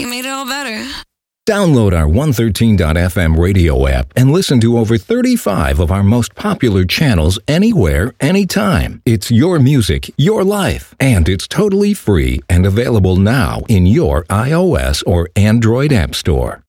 You made it all better. Download our 113.fm radio app and listen to over 35 of our most popular channels anywhere, anytime. It's your music, your life, and it's totally free and available now in your iOS or Android app store.